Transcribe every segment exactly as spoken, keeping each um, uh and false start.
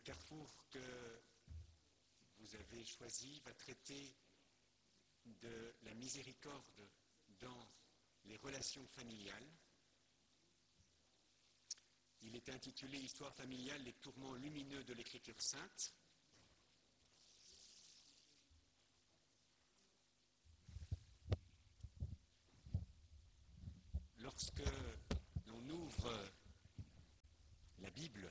carrefour que vous avez choisi va traiter de la miséricorde dans les relations familiales. Il est intitulé « Histoire familiale, les tourments lumineux de l'Écriture sainte ». Lorsque l'on ouvre la Bible,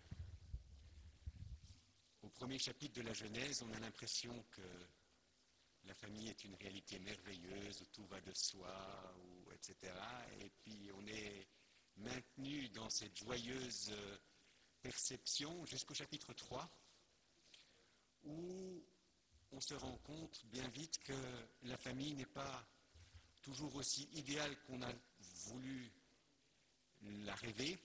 au premier chapitre de la Genèse, on a l'impression que la famille est une réalité merveilleuse, où tout va de soi, ou, et cetera. Et puis on est maintenu dans cette joyeuse perception jusqu'au chapitre trois, où on se rend compte bien vite que la famille n'est pas toujours aussi idéale qu'on a voulu la rêver,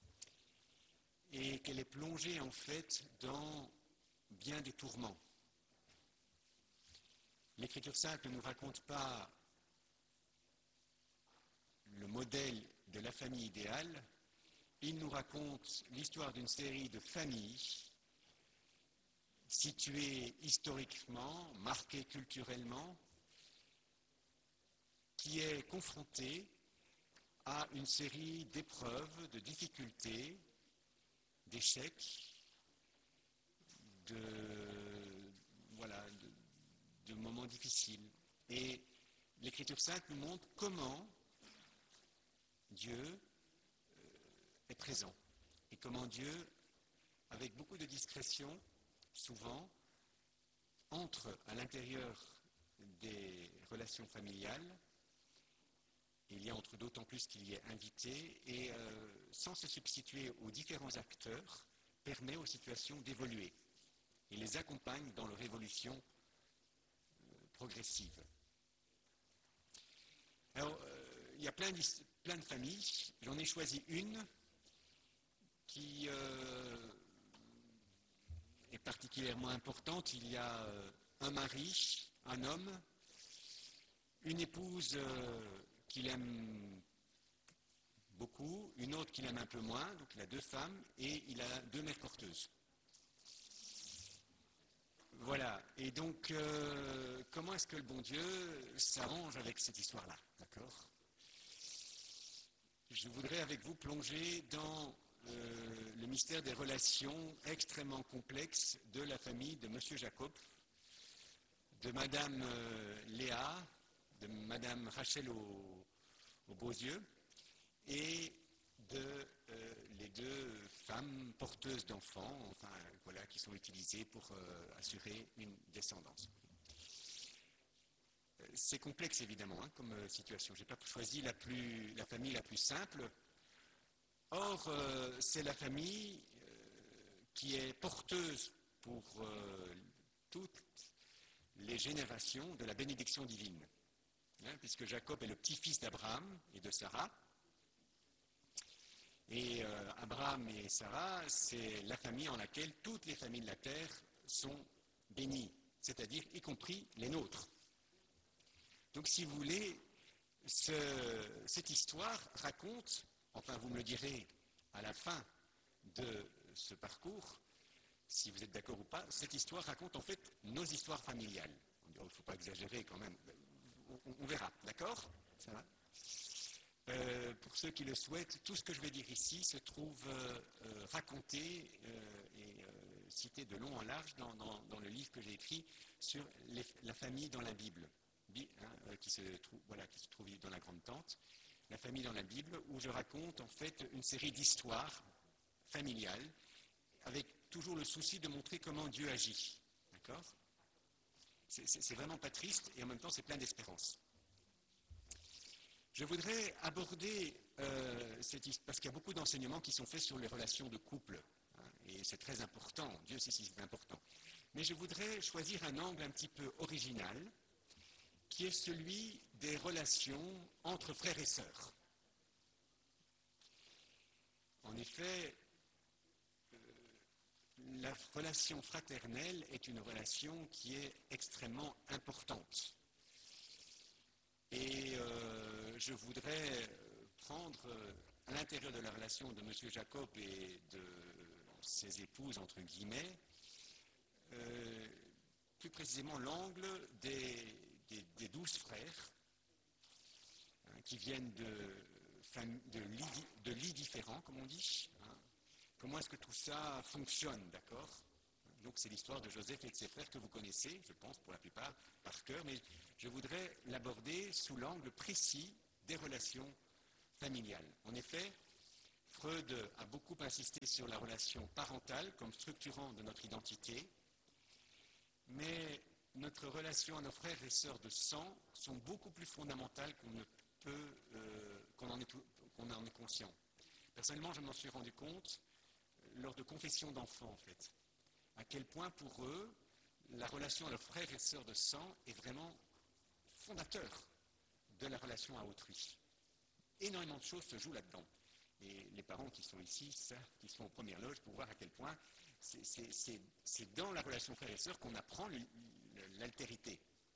et qu'elle est plongée en fait dans bien des tourments. L'Écriture sainte ne nous raconte pas le modèle de la famille idéale, il nous raconte l'histoire d'une série de familles situées historiquement, marquées culturellement, qui est confrontée à une série d'épreuves, de difficultés, d'échecs, de, voilà, de, de moments difficiles. Et l'Écriture sainte nous montre comment Dieu est présent et comment Dieu, avec beaucoup de discrétion, souvent, entre à l'intérieur des relations familiales. Il y a entre d'autant plus qu'il y est invité et euh, sans se substituer aux différents acteurs, permet aux situations d'évoluer et les accompagne dans leur évolution euh, progressive. Alors, euh, il y a plein, plein de familles, j'en ai choisi une qui euh, est particulièrement importante. Il y a euh, un mari, un homme, une épouse euh, qu'il aime beaucoup, une autre qu'il aime un peu moins, donc il a deux femmes, et il a deux mères porteuses. Voilà, et donc euh, comment est-ce que le bon Dieu s'arrange avec cette histoire-là, d'accord ? Je voudrais avec vous plonger dans euh, le mystère des relations extrêmement complexes de la famille de Monsieur Jacob, de Madame euh, Léa, de Madame Rachel aux, aux beaux yeux, et de euh, les deux femmes porteuses d'enfants, enfin voilà, qui sont utilisées pour euh, assurer une descendance. C'est complexe évidemment hein, comme euh, situation. Je n'ai pas choisi la, plus, la famille la plus simple. Or, euh, c'est la famille euh, qui est porteuse pour euh, toutes les générations de la bénédiction divine. Hein, puisque Jacob est le petit-fils d'Abraham et de Sarah. Et euh, Abraham et Sarah, c'est la famille en laquelle toutes les familles de la terre sont bénies, c'est-à-dire y compris les nôtres. Donc si vous voulez, ce, cette histoire raconte, enfin vous me le direz à la fin de ce parcours, si vous êtes d'accord ou pas, cette histoire raconte en fait nos histoires familiales. On dirait, il ne faut pas exagérer quand même. On, on verra, d'accord ? Ça va ? Euh, pour ceux qui le souhaitent, tout ce que je vais dire ici se trouve euh, euh, raconté euh, et euh, cité de long en large dans, dans, dans le livre que j'ai écrit sur les, la famille dans la Bible, Bi, hein, euh, qui, se trouve, voilà, qui se trouve dans la Grande Tente, la famille dans la Bible, où je raconte en fait une série d'histoires familiales, avec toujours le souci de montrer comment Dieu agit. D'accord ? c'est, c'est, c'est vraiment pas triste et en même temps c'est plein d'espérance. Je voudrais aborder, euh, cette, parce qu'il y a beaucoup d'enseignements qui sont faits sur les relations de couple, hein, et c'est très important, Dieu sait si c'est important. Mais je voudrais choisir un angle un petit peu original, qui est celui des relations entre frères et sœurs. En effet, euh, la relation fraternelle est une relation qui est extrêmement importante. Et euh, je voudrais prendre à l'intérieur de la relation de M. Jacob et de ses épouses, entre guillemets, euh, plus précisément l'angle des, des, des douze frères, hein, qui viennent de, de, lits, de lits différents, comme on dit. Hein. Comment est-ce que tout ça fonctionne, d'accord? Donc c'est l'histoire de Joseph et de ses frères que vous connaissez, je pense pour la plupart, par cœur, mais je voudrais l'aborder sous l'angle précis des relations familiales. En effet, Freud a beaucoup insisté sur la relation parentale comme structurant de notre identité, mais notre relation à nos frères et sœurs de sang sont beaucoup plus fondamentales qu'on ne peut, euh, qu'on en est, qu'on en est conscient. Personnellement, je m'en suis rendu compte lors de confessions d'enfants, en fait, à quel point pour eux, la relation à leurs frères et sœurs de sang est vraiment fondateur de la relation à autrui. Énormément de choses se jouent là-dedans. Et les parents qui sont ici, ça, qui sont aux premières loges, pour voir à quel point c'est, c'est, c'est, c'est dans la relation frères et sœurs qu'on apprend le, le, l'altérité. D'accord ?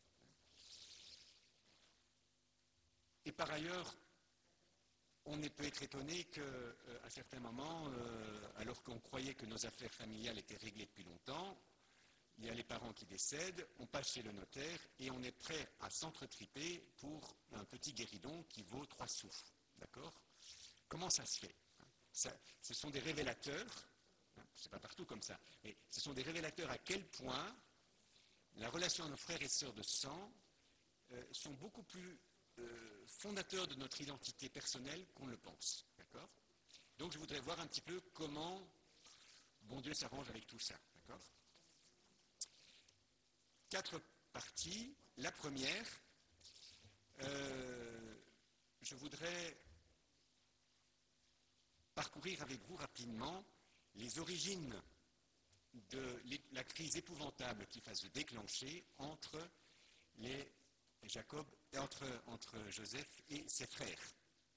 Et par ailleurs, on peut être étonné qu'à euh, certains moments, euh, alors qu'on croyait que nos affaires familiales étaient réglées depuis longtemps, il y a les parents qui décèdent, on passe chez le notaire et on est prêt à s'entretriper pour un petit guéridon qui vaut trois sous. D'accord ? Comment ça se fait ? ça, Ce sont des révélateurs, c'est pas partout comme ça, mais ce sont des révélateurs à quel point la relation à nos frères et sœurs de sang euh, sont beaucoup plus euh, fondateurs de notre identité personnelle qu'on ne le pense. D'accord ? Donc je voudrais voir un petit peu comment bon Dieu s'arrange avec tout ça. D'accord ? Quatre parties. La première, euh, je voudrais parcourir avec vous rapidement les origines de la crise épouvantable qui va se déclencher entre les Jacob, entre, entre Joseph et ses frères.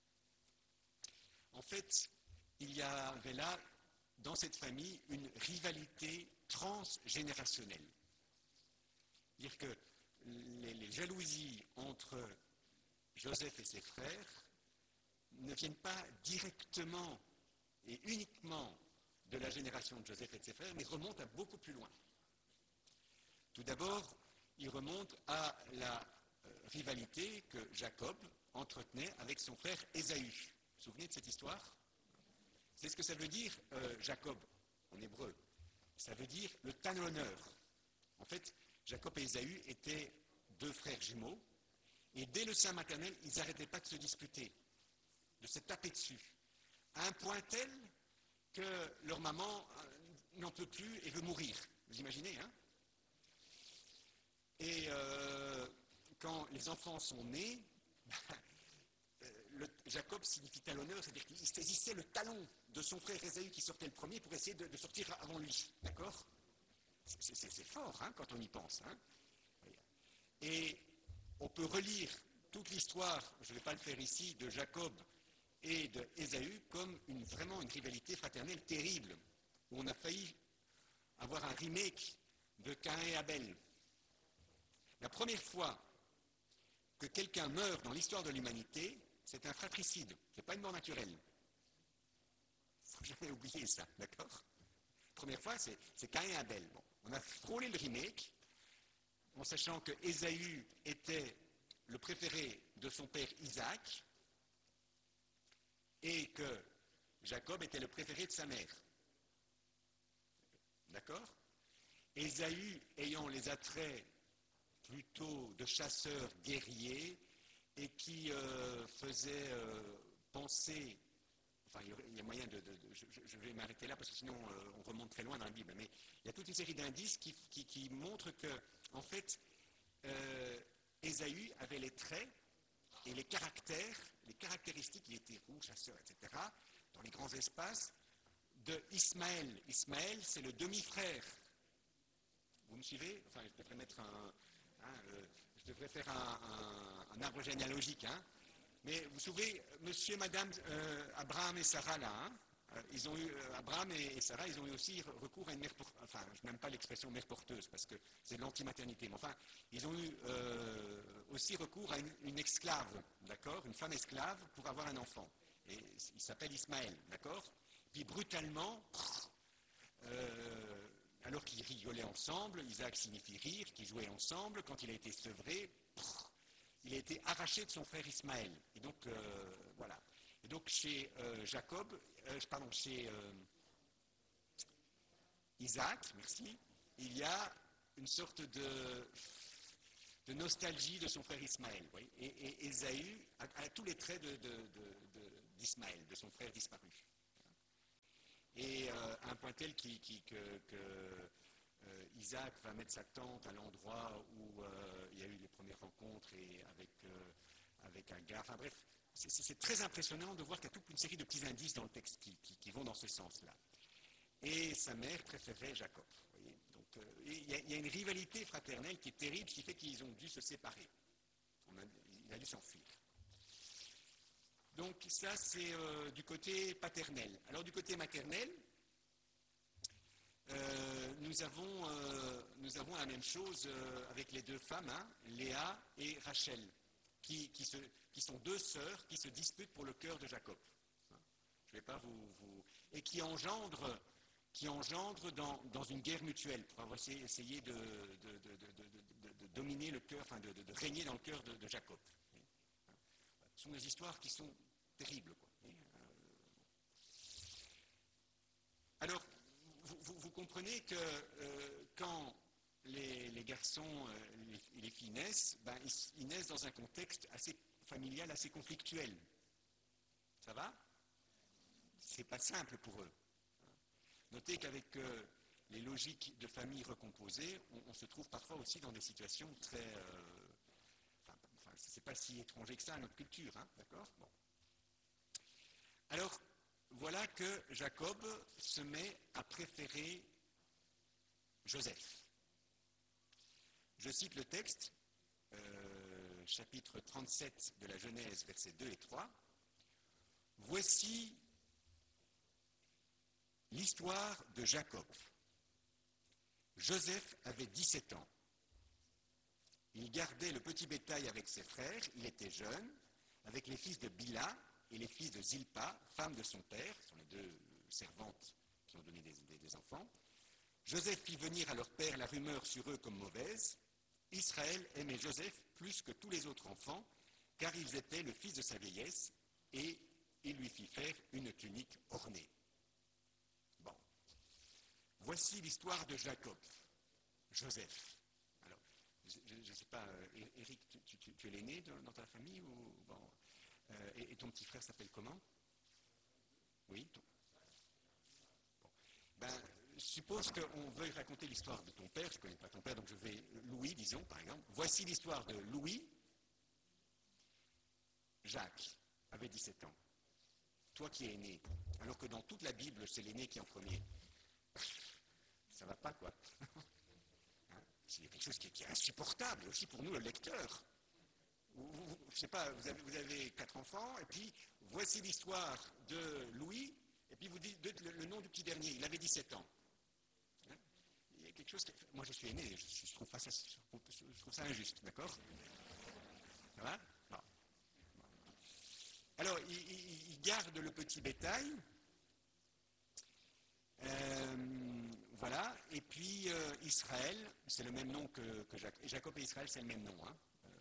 En fait, il y avait là, dans cette famille, une rivalité transgénérationnelle. C'est-à-dire que les, les jalousies entre Joseph et ses frères ne viennent pas directement et uniquement de la génération de Joseph et de ses frères, mais remontent à beaucoup plus loin. Tout d'abord, ils remontent à la euh, rivalité que Jacob entretenait avec son frère Ésaü. Vous vous souvenez de cette histoire ? C'est ce que ça veut dire, euh, Jacob, en hébreu. Ça veut dire le talonneur. En fait, Jacob et Ésaü étaient deux frères jumeaux, et dès le sein maternel, ils n'arrêtaient pas de se disputer, de se taper dessus, à un point tel que leur maman n'en peut plus et veut mourir. Vous imaginez, hein ? Et euh, quand les enfants sont nés, le, Jacob signifie talonneur, c'est-à-dire qu'il saisissait le talon de son frère Ésaü qui sortait le premier pour essayer de, de sortir avant lui. D'accord ? c'est, c'est, c'est fort, hein, quand on y pense. Hein ? Et on peut relire toute l'histoire, je ne vais pas le faire ici, de Jacob et d'Ésaü comme une, vraiment une rivalité fraternelle terrible, où on a failli avoir un remake de Caïn et Abel. La première fois que quelqu'un meurt dans l'histoire de l'humanité, c'est un fratricide, ce n'est pas une mort naturelle. Il ne faut jamais oublier ça, d'accord ? La première fois, c'est, c'est Caïn et Abel. Bon, on a frôlé le remake, en sachant que Ésaü était le préféré de son père Isaac, et que Jacob était le préféré de sa mère. D'accord ? Ésaü ayant les attraits plutôt de chasseur guerrier et qui euh, faisait euh, penser, enfin il y a moyen de, de, de je, je vais m'arrêter là parce que sinon euh, on remonte très loin dans la Bible, mais il y a toute une série d'indices qui, qui, qui montrent que, en fait, euh, Ésaü avait les traits et les caractères, les caractéristiques, il était roux, chasseur, et cetera, dans les grands espaces, de Ismaël. Ismaël, c'est le demi-frère. Vous me suivez ? Enfin, je devrais mettre un... Hein, euh, je devrais faire un, un, un arbre généalogique. Hein. Mais vous vous souvenez, monsieur et madame euh, Abraham et Sarah, là, hein, euh, ils ont eu, euh, Abraham et, et Sarah, ils ont eu aussi recours à une mère porteuse. Enfin, je n'aime pas l'expression mère porteuse, parce que c'est de l'anti-maternité. Mais enfin, ils ont eu euh, aussi recours à une, une esclave, d'accord, une femme esclave pour avoir un enfant. Et il s'appelle Ismaël, d'accord. Puis brutalement, euh, alors qu'ils rigolaient ensemble, Isaac signifie rire, qu'ils jouaient ensemble, quand il a été sevré, pff, il a été arraché de son frère Ismaël. Et donc, euh, voilà. Et donc, chez euh, Jacob, euh, pardon, chez euh, Isaac, merci, il y a une sorte de, de nostalgie de son frère Ismaël. Oui. Et, et Ésaü a, a tous les traits de, de, de, de, d'Ismaël, de son frère disparu. Et euh, un point tel qui, qui, que, que euh, Isaac va mettre sa tente à l'endroit où euh, il y a eu les premières rencontres et avec, euh, avec Agar. Enfin bref, c'est, c'est très impressionnant de voir qu'il y a toute une série de petits indices dans le texte qui, qui, qui vont dans ce sens-là. Et sa mère préférait Jacob. Vous voyez. Donc, euh, il, y a, il y a une rivalité fraternelle qui est terrible, qui fait qu'ils ont dû se séparer. On a, il a dû s'enfuir. Donc ça, c'est euh, du côté paternel. Alors du côté maternel, euh, nous, avons, euh, nous avons la même chose euh, avec les deux femmes, hein, Léa et Rachel, qui, qui, se, qui sont deux sœurs qui se disputent pour le cœur de Jacob. Je ne vais pas vous, vous... Et qui engendrent, qui engendrent dans, dans une guerre mutuelle, pour avoir essayé, essayer de, de, de, de, de, de dominer le cœur, enfin de, de, de régner dans le cœur de, de Jacob. Ce sont des histoires qui sont terribles, quoi. Alors, vous, vous, vous comprenez que euh, quand les, les garçons euh, les, et les filles naissent, ben, ils, ils naissent dans un contexte assez familial, assez conflictuel. Ça va? C'est pas simple pour eux. Notez qu'avec euh, les logiques de famille recomposées, on, on se trouve parfois aussi dans des situations très... Euh, enfin, c'est pas si étranger que ça à notre culture, hein, d'accord? Bon. Alors, voilà que Jacob se met à préférer Joseph. Je cite le texte, euh, chapitre trente-sept de la Genèse, versets deux et trois. « Voici l'histoire de Jacob. Joseph avait dix-sept ans. Il gardait le petit bétail avec ses frères, il était jeune, avec les fils de Bila et les fils de Zilpa, femme de son père, ce sont les deux servantes qui ont donné des, des, des enfants. Joseph fit venir à leur père la rumeur sur eux comme mauvaise. Israël aimait Joseph plus que tous les autres enfants, car ils étaient le fils de sa vieillesse, et il lui fit faire une tunique ornée. Bon. Voici l'histoire de Jacob, Joseph. Alors, je ne sais pas, Éric, tu, tu, tu es l'aîné dans, dans ta famille ou bon, euh, et, et ton petit frère s'appelle comment? Oui. Ton... Bon. Ben, suppose qu'on veuille raconter l'histoire de ton père. Je ne connais pas ton père, donc je vais Louis, disons par exemple. Voici l'histoire de Louis. Jacques avait dix-sept ans. Toi qui es aîné, alors que dans toute la Bible, c'est l'aîné qui est en premier. Ça va pas, quoi. Hein, c'est quelque chose qui est, qui est insupportable, aussi pour nous, le lecteur. Vous, vous, je sais pas, vous avez, vous avez quatre enfants, et puis voici l'histoire de Louis, et puis vous dites le, le nom du petit dernier, il avait dix-sept ans. Hein, il y a quelque chose qui... Moi, je suis aîné, je, je, trouve, pas ça, je trouve ça injuste, d'accord? Ça va? Non. Alors, il, il, il garde le petit bétail. Euh, voilà. Et puis, euh, Israël, c'est le même nom que, que Jacob. Jacob et Israël, c'est le même nom. Hein.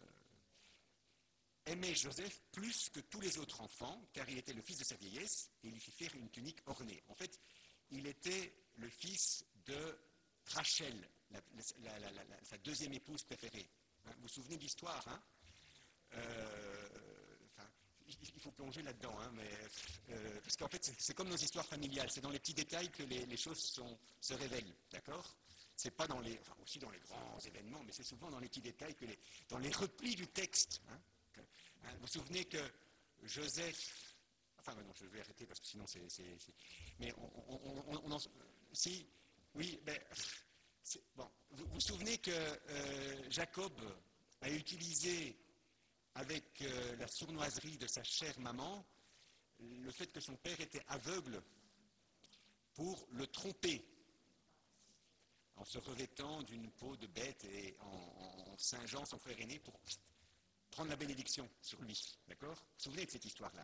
Euh, aimait Joseph plus que tous les autres enfants, car il était le fils de sa vieillesse, et il lui fit faire une tunique ornée. En fait, il était le fils de Rachel, la, la, la, la, sa deuxième épouse préférée. Hein, vous vous souvenez de l'histoire, hein? euh, Il faut plonger là-dedans, hein, mais, euh, parce qu'en fait, c'est, c'est comme nos histoires familiales, c'est dans les petits détails que les, les choses sont, se révèlent, d'accord? C'est pas dans les, enfin aussi dans les grands événements, mais c'est souvent dans les petits détails, que les, dans les replis du texte. Hein, que, hein, vous vous souvenez que Joseph, enfin non, je vais arrêter parce que sinon c'est, c'est, c'est mais on, on, on, on en, si, oui, ben, c'est, bon, vous vous souvenez que euh, Jacob a utilisé avec euh, la sournoiserie de sa chère maman, le fait que son père était aveugle pour le tromper, en se revêtant d'une peau de bête et en, en, en singeant son frère aîné pour prendre la bénédiction sur lui. D'accord? Vous vous souvenez de cette histoire-là?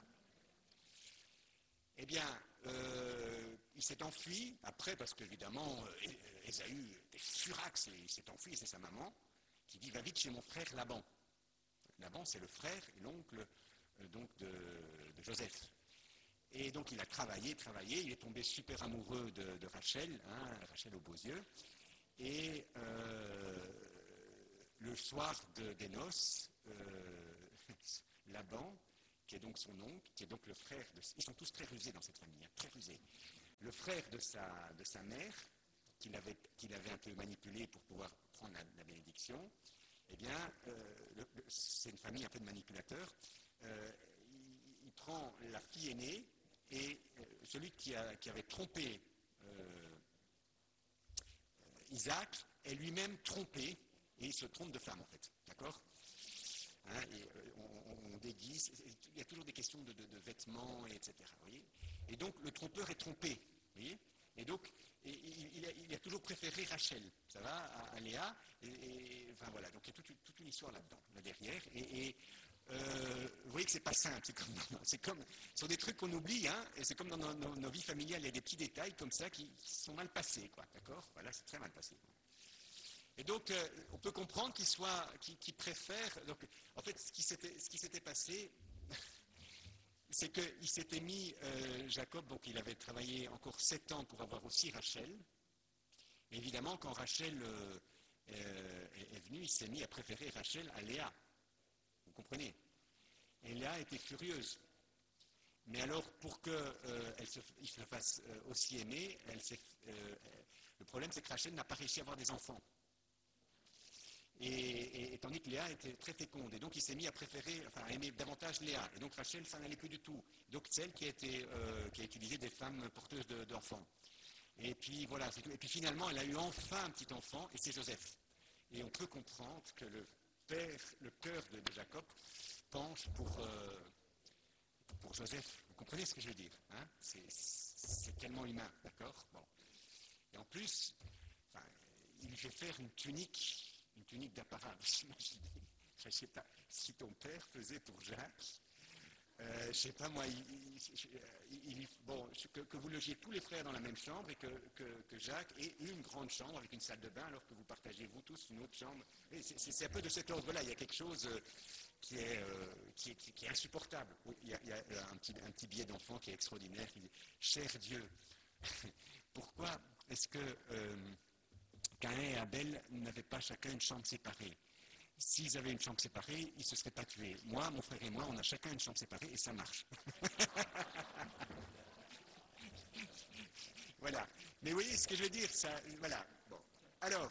Eh bien, euh, il s'est enfui après, parce qu'évidemment, euh, Ésaü était furax et il s'est enfui, et c'est sa maman qui dit « Va vite chez mon frère Laban ». Laban, c'est le frère et l'oncle euh, donc de, de Joseph. Et donc il a travaillé, travaillé, il est tombé super amoureux de, de Rachel, hein, Rachel aux beaux yeux. Et euh, le soir de, des noces, euh, Laban, qui est donc son oncle, qui est donc le frère de... Ils sont tous très rusés dans cette famille, hein, très rusés. Le frère de sa, de sa mère, qu'il avait, qu'il avait un peu manipulé pour pouvoir prendre la, la bénédiction, eh bien, euh, le, le, c'est une famille un peu de manipulateurs. Euh, il, il prend la fille aînée et euh, celui qui, a, qui avait trompé euh, Isaac est lui-même trompé et il se trompe de femme en fait, d'accord, hein, et, euh, on, on déguise, il y a toujours des questions de, de, de vêtements, et cetera. Voyez, et donc le trompeur est trompé, voyez, et donc et, il, il, a, il a toujours préféré Rachel, ça va, à, à Léa, et, et enfin voilà, donc il y a toute, toute une histoire là-dedans, là derrière, et, et euh, vous voyez que c'est pas simple, c'est comme, c'est comme sur des trucs qu'on oublie, hein, et c'est comme dans nos, nos, nos vies familiales, il y a des petits détails comme ça qui, qui sont mal passés, quoi, d'accord, voilà, c'est très mal passé. Et donc, euh, on peut comprendre qu'il soit, qu'il, qu'il préfère. Donc, en fait, ce qui s'était, ce qui s'était passé, c'est qu'il s'était mis, euh, Jacob, donc il avait travaillé encore sept ans pour avoir aussi Rachel. Et évidemment, quand Rachel euh, euh, est venue, il s'est mis à préférer Rachel à Léa. Vous comprenez? Et Léa était furieuse. Mais alors, pour qu'il euh, se, se fasse euh, aussi aimer, elle s'est, euh, le problème, c'est que Rachel n'a pas réussi à avoir des enfants. Et, et, et tandis que Léa était très féconde, et donc il s'est mis à préférer, enfin à aimer davantage Léa, et donc Rachel, ça n'allait plus du tout. Donc c'est elle qui a, été, euh, qui a utilisé des femmes porteuses de, d'enfants. Et puis voilà, c'est tout. Et puis finalement, elle a eu enfin un petit enfant, et c'est Joseph. Et on peut comprendre que le père, le cœur de, de Jacob penche pour, euh, pour Joseph. Vous comprenez ce que je veux dire, hein, c'est, c'est tellement humain, d'accord, bon. Et en plus, enfin, il lui fait faire une tunique. Une tunique d'apparat, vous imaginez, je ne sais pas, si ton père faisait pour Jacques, euh, je ne sais pas moi, il, il, il, bon, que, que vous logiez tous les frères dans la même chambre et que, que, que Jacques ait une grande chambre avec une salle de bain alors que vous partagez vous tous une autre chambre. C'est, c'est, c'est un peu de cet ordre-là, il y a quelque chose qui est, euh, qui est, qui, qui est insupportable. Il y a, il y a un, petit, un petit billet d'enfant qui est extraordinaire, qui dit « Cher Dieu, pourquoi est-ce que... Euh, Caïn et Abel n'avaient pas chacun une chambre séparée. S'ils avaient une chambre séparée, ils ne se seraient pas tués. Moi, mon frère et moi, on a chacun une chambre séparée et ça marche. Voilà. Mais vous voyez ce que je veux dire, ça, voilà. Bon. Alors,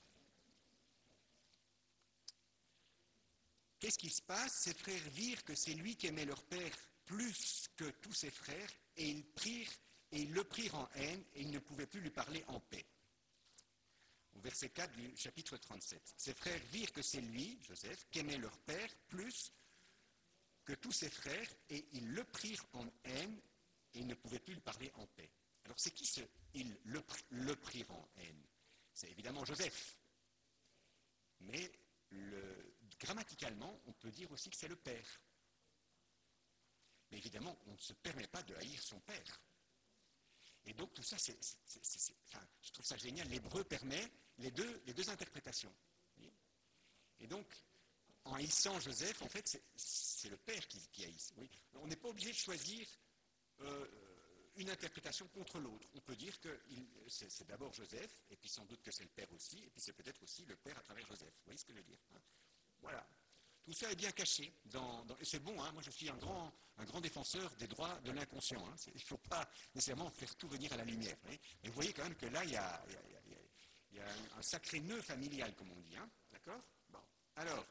qu'est-ce qui se passe? Ses frères virent que c'est lui qui aimait leur père plus que tous ses frères et ils prirent et ils le prirent en haine et ils ne pouvaient plus lui parler en paix. Au verset quatre du chapitre trente-sept. Ses frères virent que c'est lui, Joseph, qui aimait leur père plus que tous ses frères, et ils le prirent en haine, et ils ne pouvaient plus lui parler en paix. Alors c'est qui ce ils le, le prirent en haine? C'est évidemment Joseph. Mais le, grammaticalement, on peut dire aussi que c'est le père. Mais évidemment, on ne se permet pas de haïr son père. Et donc tout ça, c'est, c'est, c'est, c'est, enfin, je trouve ça génial. L'hébreu permet les deux, les deux interprétations. Et donc, en haïssant Joseph, en fait, c'est, c'est le père qui, qui haïsse. Oui. On n'est pas obligé de choisir euh, une interprétation contre l'autre. On peut dire que il, c'est, c'est d'abord Joseph, et puis sans doute que c'est le père aussi, et puis c'est peut-être aussi le père à travers Joseph. Vous voyez ce que je veux dire, hein? Voilà. Tout ça est bien caché. Dans, dans, et c'est bon, hein, moi je suis un grand, un grand défenseur des droits de l'inconscient. Hein, il ne faut pas nécessairement faire tout venir à la lumière. Vous voyez. Mais vous voyez quand même que là, il y a, il y a, il y a, il y a un, un sacré nœud familial, comme on dit. Hein, d'accord? Bon. Alors,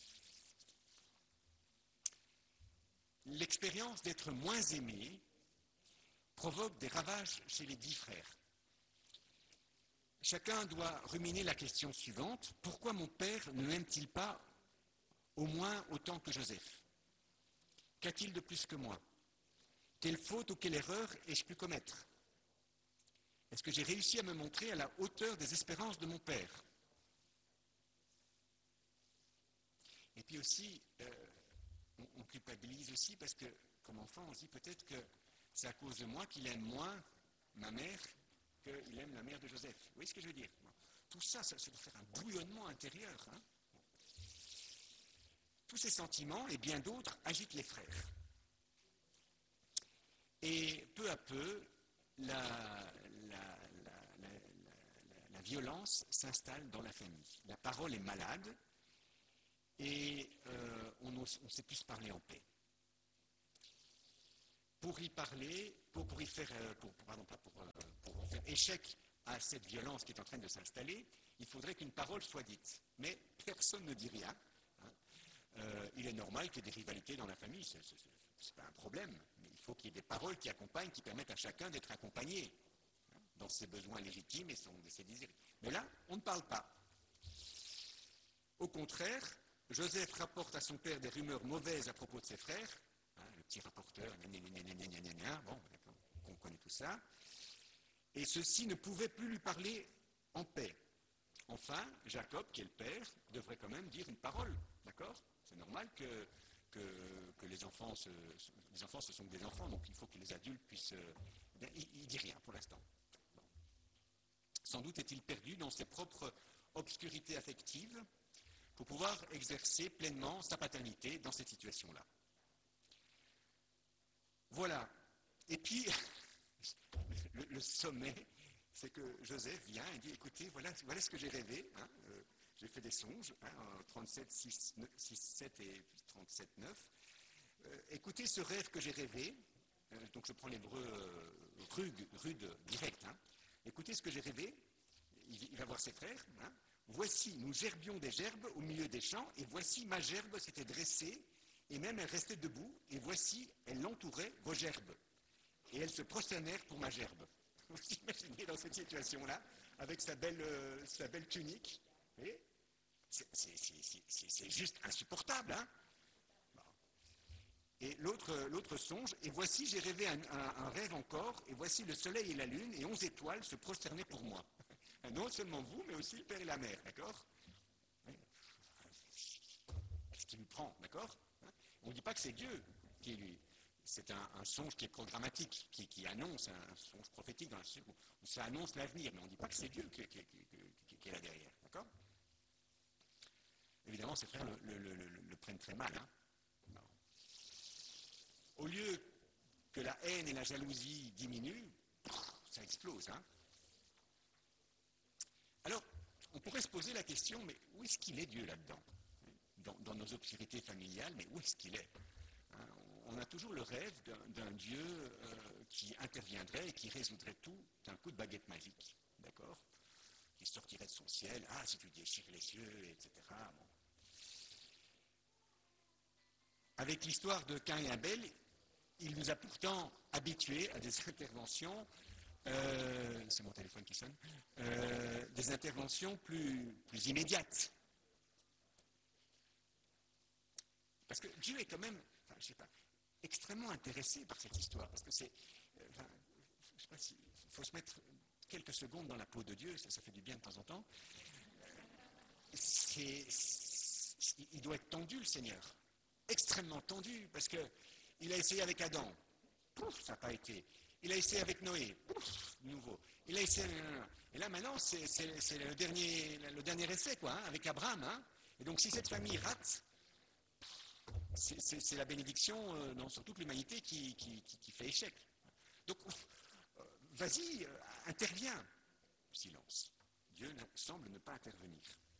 l'expérience d'être moins aimé provoque des ravages chez les dix frères. Chacun doit ruminer la question suivante. Pourquoi mon père ne m'aime-t-il pas au moins autant que Joseph? Qu'a-t-il de plus que moi? Quelle faute ou quelle erreur ai-je pu commettre? Est-ce que j'ai réussi à me montrer à la hauteur des espérances de mon père? Et puis aussi, euh, on, on culpabilise aussi parce que, comme enfant, on se dit peut-être que c'est à cause de moi qu'il aime moins ma mère qu'il aime la mère de Joseph. Vous voyez ce que je veux dire? Tout ça, ça, ça doit faire un bouillonnement intérieur. Hein. Tous ces sentiments et bien d'autres agitent les frères. Et peu à peu, la, la, la, la, la, la violence s'installe dans la famille. La parole est malade et euh, on ne sait plus se parler en paix. Pour y parler, pour, pour y faire, pour, pardon, pas pour, pour faire échec à cette violence qui est en train de s'installer, il faudrait qu'une parole soit dite. Mais personne ne dit rien. Hein. Euh, il est normal qu'il y ait des rivalités dans la famille, ce n'est pas un problème. Mais il faut qu'il y ait des paroles qui accompagnent, qui permettent à chacun d'être accompagné hein, dans ses besoins légitimes et son, ses désirs. Mais là, on ne parle pas. Au contraire, Joseph rapporte à son père des rumeurs mauvaises à propos de ses frères. Hein, le petit rapporteur, gna, gna, gna, gna, gna, gna, bon, on connaît tout ça. Et ceux-ci ne pouvaient plus lui parler en paix. Enfin, Jacob, qui est le père, devrait quand même dire une parole, d'accord? C'est normal que, que, que les enfants, se, les enfants, ce sont des enfants, donc il faut que les adultes puissent... Il ne dit rien pour l'instant. Bon. Sans doute est-il perdu dans ses propres obscurités affectives pour pouvoir exercer pleinement sa paternité dans cette situation-là. Voilà. Et puis, le, le sommet... c'est que Joseph vient et dit, écoutez, voilà, voilà ce que j'ai rêvé, hein, euh, j'ai fait des songes, hein, trente-sept, six, sept et trente-sept, neuf. Euh, écoutez ce rêve que j'ai rêvé, euh, donc je prends l'hébreu euh, rude, rude, direct, hein. Écoutez ce que j'ai rêvé, il, il va voir ses frères, hein. Voici, nous gerbions des gerbes au milieu des champs, et voici ma gerbe s'était dressée, et même elle restait debout, et voici, elle l'entourait, vos gerbes, et elles se prosternèrent pour ma gerbe. Vous imaginez dans cette situation-là, avec sa belle, euh, sa belle tunique, c'est, c'est, c'est, c'est, c'est juste insupportable. Hein bon. Et l'autre, l'autre songe, et voici j'ai rêvé un, un, un rêve encore, et voici le soleil et la lune, et onze étoiles se prosternaient pour moi. Non seulement vous, mais aussi le père et la mère, d'accord? Qu'est-ce qui lui prend, d'accord? On ne dit pas que c'est Dieu qui lui... C'est un, un songe qui est programmatique, qui, qui annonce un, un songe prophétique, dans la, où ça annonce l'avenir, mais on ne dit pas que c'est Dieu qui, qui, qui, qui, qui est là derrière, d'accord? Évidemment, ses frères le, le, le, le, le prennent très mal. Hein. Au lieu que la haine et la jalousie diminuent, ça explose. Hein. Alors, on pourrait se poser la question, mais où est-ce qu'il est Dieu là-dedans? Dans, dans nos obscurités familiales, mais où est-ce qu'il est? Hein, on a toujours le rêve d'un, d'un Dieu euh, qui interviendrait et qui résoudrait tout d'un coup de baguette magique, d'accord? Qui sortirait de son ciel, ah, si tu déchires les cieux, et cetera. Bon. Avec l'histoire de Caïn et Abel, il nous a pourtant habitués à des interventions, euh, c'est mon téléphone qui sonne, euh, des interventions plus, plus immédiates. Parce que Dieu est quand même, enfin, je sais pas, extrêmement intéressé par cette histoire, parce que c'est, euh, enfin, je sais pas si, il faut se mettre quelques secondes dans la peau de Dieu, ça, ça fait du bien de temps en temps. C'est, c'est, il doit être tendu, le Seigneur, extrêmement tendu, parce que il a essayé avec Adam, pouf, ça n'a pas été. Il a essayé avec Noé, pouf, nouveau. Il a essayé, et là maintenant, c'est, c'est, c'est le dernier, le dernier essai, quoi, hein, avec Abraham. Hein. Et donc, si cette famille rate, c'est, c'est, c'est la bénédiction euh, non, sur toute l'humanité qui, qui, qui, qui fait échec. Donc, euh, vas-y, euh, interviens. Silence. Dieu ne, semble ne pas intervenir.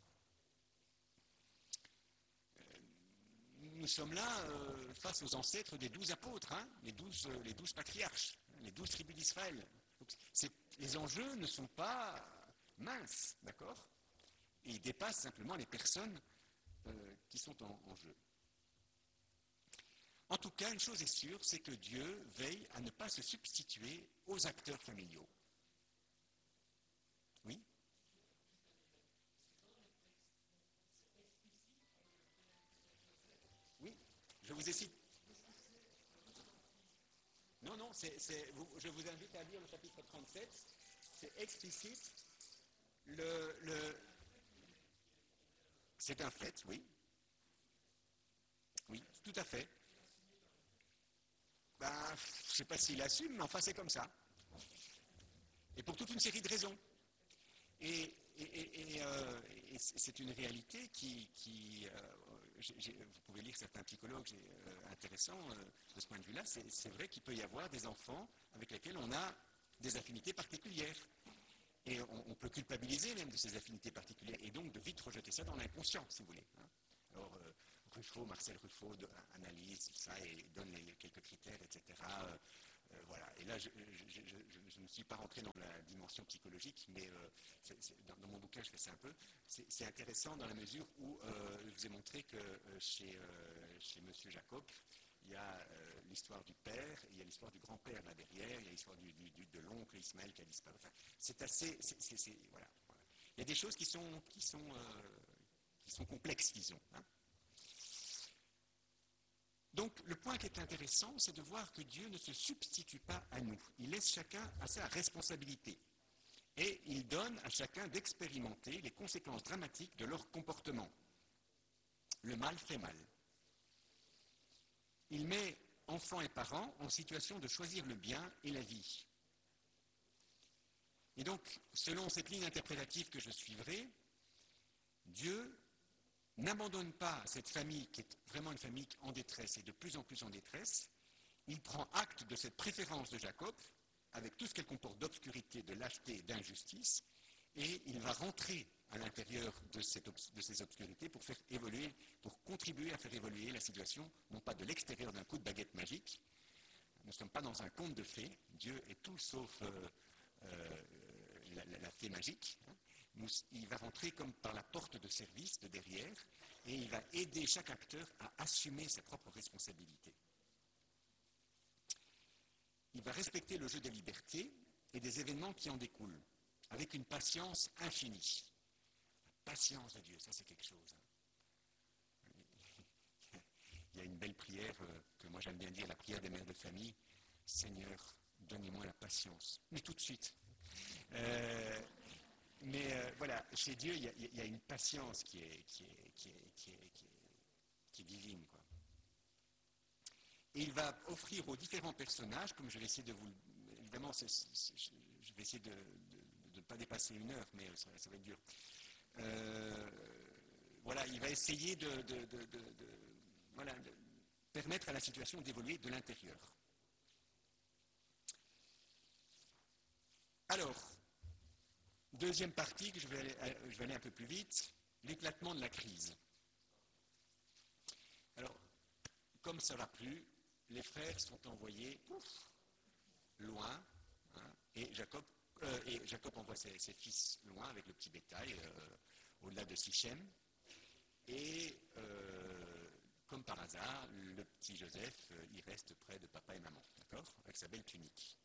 Nous sommes là euh, face aux ancêtres des douze apôtres, hein, les, douze, euh, les douze patriarches, les douze tribus d'Israël. Donc, c'est, les enjeux ne sont pas minces, d'accord? Et ils dépassent simplement les personnes euh, qui sont en, en jeu. En tout cas, une chose est sûre, c'est que Dieu veille à ne pas se substituer aux acteurs familiaux. Oui? Oui, je vous ai cité. Non, non, c'est, c'est, vous, je vous invite à lire le chapitre trente-sept. C'est explicite. Le, le, c'est un fait, oui. Oui, tout à fait. Ben, je ne sais pas s'il assume, mais enfin, c'est comme ça. Et pour toute une série de raisons. Et, et, et, et, euh, et c'est une réalité qui, qui euh, j'ai, j'ai, vous pouvez lire certains psychologues euh, intéressants euh, de ce point de vue-là, c'est, c'est vrai qu'il peut y avoir des enfants avec lesquels on a des affinités particulières. Et on, on peut culpabiliser même de ces affinités particulières, et donc de vite rejeter ça dans l'inconscient, si vous voulez. Hein. Alors, euh, Ruffo, Marcel Ruffo de, analyse ça et donne les, les quelques critères, et cetera. Euh, euh, voilà. Et là, je, je, je, je ne suis pas rentré dans la dimension psychologique, mais euh, c'est, c'est, dans, dans mon bouquin, je fais ça un peu. C'est, c'est intéressant dans la mesure où euh, je vous ai montré que euh, chez, euh, chez M. Jacob, il y a euh, l'histoire du père, et il y a l'histoire du grand-père là derrière, il y a l'histoire du, du, du, de l'oncle Ismaël qui a disparu. Enfin, c'est assez... C'est, c'est, c'est, voilà, voilà. Il y a des choses qui sont, qui sont, euh, qui sont complexes, disons. Hein. Donc, le point qui est intéressant, c'est de voir que Dieu ne se substitue pas à nous. Il laisse chacun à sa responsabilité. Et il donne à chacun d'expérimenter les conséquences dramatiques de leur comportement. Le mal fait mal. Il met enfants et parents en situation de choisir le bien et la vie. Et donc, selon cette ligne interprétative que je suivrai, Dieu n'abandonne pas cette famille qui est vraiment une famille en détresse et de plus en plus en détresse. Il prend acte de cette préférence de Jacob, avec tout ce qu'elle comporte d'obscurité, de lâcheté, d'injustice, et il va rentrer à l'intérieur de, cette, de ces obscurités pour faire évoluer, pour contribuer à faire évoluer la situation, non pas de l'extérieur d'un coup de baguette magique. Nous ne sommes pas dans un conte de fées. Dieu est tout sauf euh, euh, la, la, la fée magique. Hein. Nous, il va rentrer comme par la porte de service de derrière et il va aider chaque acteur à assumer ses propres responsabilités. Il va respecter le jeu des libertés et des événements qui en découlent, avec une patience infinie. La patience de Dieu, ça c'est quelque chose. Il y a une belle prière euh, que moi j'aime bien dire, la prière des mères de famille. Seigneur, donnez-moi la patience. Mais tout de suite. Euh, mais euh, voilà, chez Dieu, il y, a, il y a une patience qui est, qui est, qui est, qui est, qui est, qui est divine, quoi. Et il va offrir aux différents personnages, comme je vais essayer de vous... Évidemment, c'est, c'est, je vais essayer de ne pas dépasser une heure, mais ça, ça va être dur. Euh, voilà, il va essayer de, de, de, de, de, voilà, de permettre à la situation d'évoluer de l'intérieur. Alors, deuxième partie, que je vais aller, je vais aller un peu plus vite, l'éclatement de la crise. Alors, comme ça ne va plus, les frères sont envoyés ouf, loin, hein, et, Jacob, euh, et Jacob envoie ses, ses fils loin avec le petit bétail, euh, au-delà de Sichem. Et euh, comme par hasard, le petit Joseph, euh, il reste près de papa et maman, d'accord, avec sa belle tunique.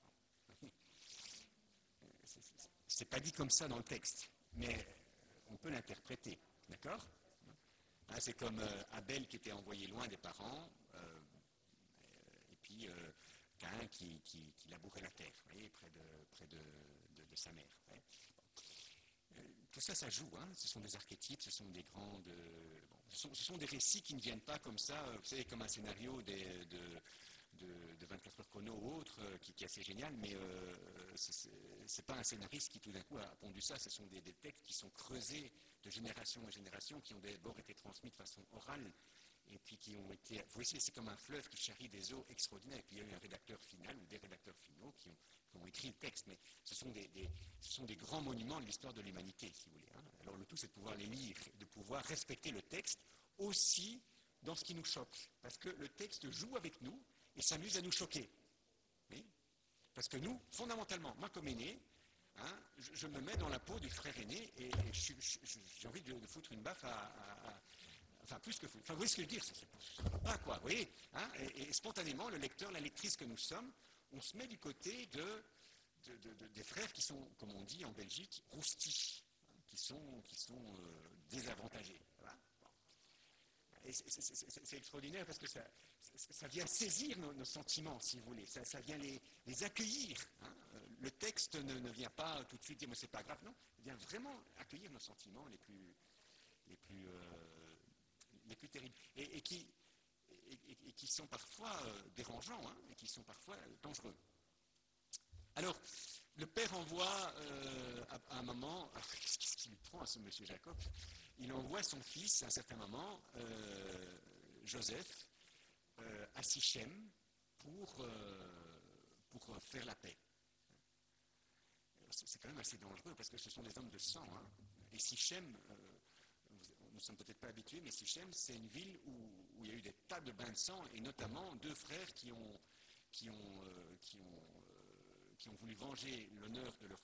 c'est, c'est, c'est pas dit comme ça dans le texte, mais on peut l'interpréter, d'accord. Hein, c'est comme euh, Abel qui était envoyé loin des parents. Euh, Puis, euh, Caïn qui, qui, qui labourait la terre, vous voyez, près de, près de, de, de sa mère. Ouais. Bon. Euh, tout ça, ça joue, hein. Ce sont des archétypes, ce sont des grandes... Euh, bon, ce, sont, ce sont des récits qui ne viennent pas comme ça, euh, vous savez, comme un scénario des, de, de, de vingt-quatre heures chrono ou autre, euh, qui, qui est assez génial, mais euh, c'est, c'est pas un scénariste qui tout d'un coup a pondu ça, ce sont des, des textes qui sont creusés de génération en génération, qui ont d'abord été transmis de façon orale, et puis qui ont été... Vous voyez, c'est comme un fleuve qui charrie des eaux extraordinaires. Et puis il y a eu un rédacteur final ou des rédacteurs finaux qui ont, qui ont écrit le texte. Mais ce sont des, des, ce sont des grands monuments de l'histoire de l'humanité, si vous voulez. Hein. Alors le tout, c'est de pouvoir les lire, de pouvoir respecter le texte aussi dans ce qui nous choque. Parce que le texte joue avec nous et s'amuse à nous choquer. Oui. Parce que nous, fondamentalement, moi comme aîné, hein, je, je me mets dans la peau du frère aîné et, et je, je, je, j'ai envie de, de foutre une baffe à... à, à Enfin, plus que fou. Enfin, vous voyez ce que je veux dire, ça ne va pas, quoi. Vous voyez, hein, et, et spontanément, le lecteur, la lectrice que nous sommes, on se met du côté de, de, de, de, des frères qui sont, comme on dit en Belgique, roustis, hein, qui sont, qui sont euh, désavantagés. Voilà. Bon. Et c'est, c'est, c'est, c'est extraordinaire parce que ça, ça vient saisir nos, nos sentiments, si vous voulez. Ça, ça vient les, les accueillir. Hein. Le texte ne, ne vient pas tout de suite dire, mais c'est pas grave. Non, il vient vraiment accueillir nos sentiments les plus... Les plus euh, les plus terribles, et, et, qui, et, et qui sont parfois euh, dérangeants, hein, et qui sont parfois euh, dangereux. Alors, le père envoie euh, à, à un moment, qu'est-ce qu'il prend à ce monsieur Jacob? Il envoie son fils à un certain moment, euh, Joseph, euh, à Sichem pour, euh, pour faire la paix. C'est quand même assez dangereux parce que ce sont des hommes de sang. Hein. Et Sichem, euh, nous ne sommes peut-être pas habitués, mais Sichem, c'est une ville où, où il y a eu des tas de bains de sang et notamment deux frères qui ont, qui ont, euh, qui ont, euh, qui ont voulu venger l'honneur de leur